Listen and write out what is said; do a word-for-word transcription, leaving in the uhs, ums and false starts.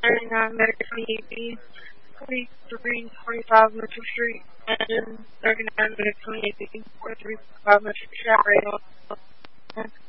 thirty-nine Medical twenty-eight B, forty-three forty-five Mitchell Street, and thirty-nine Medical twenty-eight B, forty-three forty-five Mitchell Street,